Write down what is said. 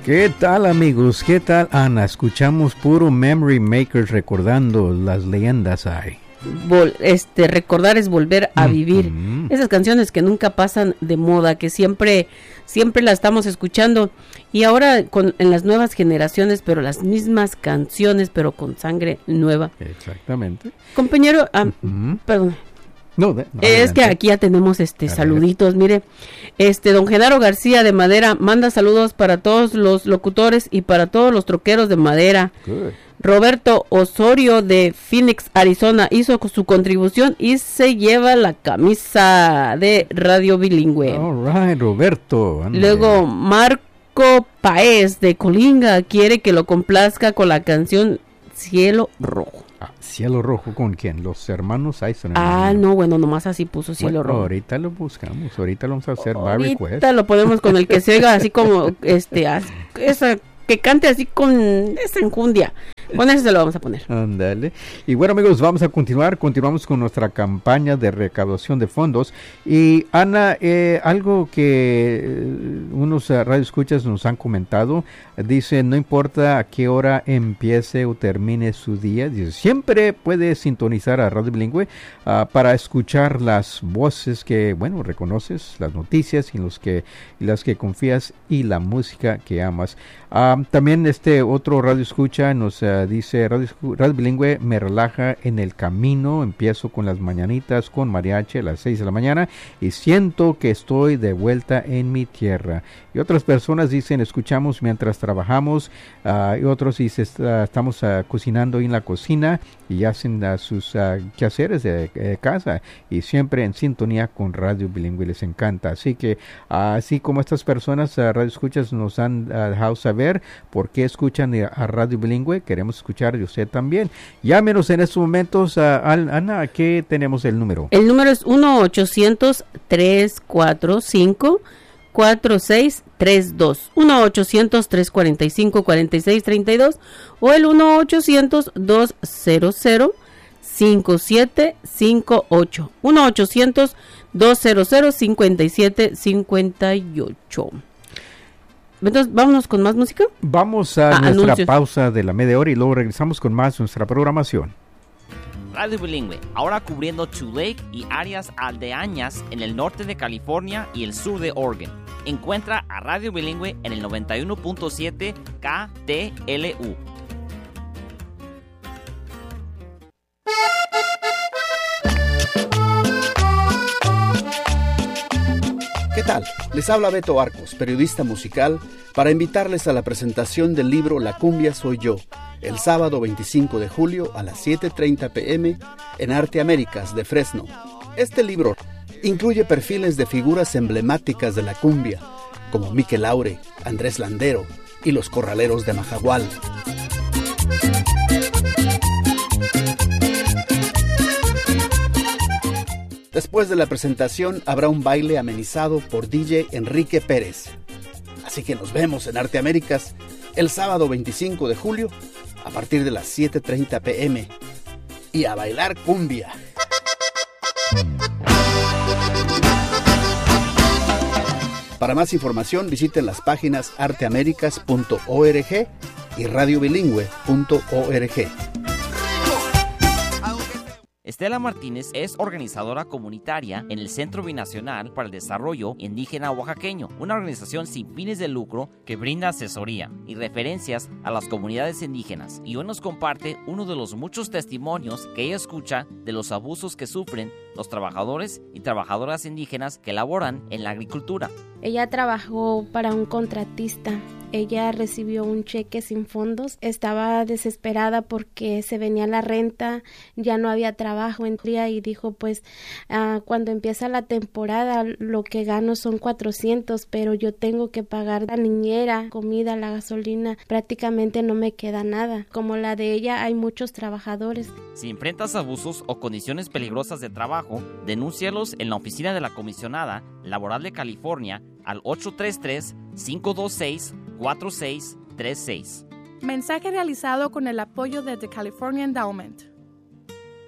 ¿Qué tal, amigos? ¿Qué tal, Ana? Escuchamos puro Memory Makers recordando las leyendas ahí. Recordar es volver a vivir. Esas canciones que nunca pasan de moda, que siempre las estamos escuchando. Y ahora en las nuevas generaciones, pero las mismas canciones, pero con sangre nueva. Exactamente. Compañero, perdón. No, es que aquí ya tenemos saluditos, mire, don Genaro García de Madera manda saludos para todos los locutores y para todos los troqueros de Madera. Good. Roberto Osorio de Phoenix, Arizona hizo su contribución y se lleva la camisa de Radio Bilingüe. All right, Roberto. Ande. Luego Marco Paez de Colinga quiere que lo complazca con la canción Cielo Rojo. Cielo Rojo, ¿con quién? ¿Los hermanos Eisen? No, bueno, nomás así puso Cielo Rojo. Ahorita lo buscamos, ahorita lo vamos a hacer by request. Ahorita lo ponemos con el que se oiga así como, esa, que cante así con esa enjundia. Bueno, eso se lo vamos a poner. Ándale. Y bueno, amigos, vamos a continuamos con nuestra campaña de recaudación de fondos. Y Ana, algo que unos radioescuchas nos han comentado, dice, no importa a qué hora empiece o termine su día, dice, siempre puede sintonizar a Radio Bilingüe para escuchar las voces que, bueno, reconoces, las noticias y las que confías y la música que amas. También otro radioescucha nos dice, Radio Bilingüe me relaja en el camino, empiezo con las mañanitas con mariachi a las 6 de la mañana y siento que estoy de vuelta en mi tierra. Y otras personas dicen, escuchamos mientras trabajamos, y otros dicen, estamos cocinando en la cocina y hacen sus quehaceres de casa y siempre en sintonía con Radio Bilingüe, les encanta. Así que, así como estas personas, radioescuchas nos han dejado saber por qué escuchan a Radio Bilingüe, queremos escuchar de usted también. Llámenos en estos momentos, Ana, ¿qué tenemos el número? El número es 1-800-345-4632. 1-800-345-4632 o el 1-800-200-5758. 1-800-200-5758. Entonces, vámonos con más música. Vamos a nuestra pausa de la media hora y luego regresamos con más de nuestra programación. Radio Bilingüe, ahora cubriendo Tulare y áreas aldeañas en el norte de California y el sur de Oregon. Encuentra a Radio Bilingüe en el 91.7 KTLU. ¿Qué tal? Les habla Beto Arcos, periodista musical, para invitarles a la presentación del libro La Cumbia Soy Yo, el sábado 25 de julio a las 7:30 p.m. en Arte Américas de Fresno. Este libro incluye perfiles de figuras emblemáticas de la cumbia, como Miquel Laure, Andrés Landero y los Corraleros de Majagual. Después de la presentación habrá un baile amenizado por DJ Enrique Pérez. Así que nos vemos en Arte Américas el sábado 25 de julio a partir de las 7:30 p.m. y a bailar cumbia. Para más información visiten las páginas arteamericas.org y radiobilingüe.org. Estela Martínez es organizadora comunitaria en el Centro Binacional para el Desarrollo Indígena Oaxaqueño, una organización sin fines de lucro que brinda asesoría y referencias a las comunidades indígenas. Y hoy nos comparte uno de los muchos testimonios que ella escucha de los abusos que sufren los trabajadores y trabajadoras indígenas que laboran en la agricultura. Ella trabajó para un contratista. Ella recibió un cheque sin fondos, estaba desesperada porque se venía la renta, ya no había trabajo en día y dijo pues cuando empieza la temporada lo que gano son 400, pero yo tengo que pagar la niñera, comida, la gasolina, prácticamente no me queda nada. Como la de ella hay muchos trabajadores. Si enfrentas abusos o condiciones peligrosas de trabajo, denúncialos en la oficina de la Comisionada Laboral de California al 833-526-4636. Mensaje realizado con el apoyo de The California Endowment.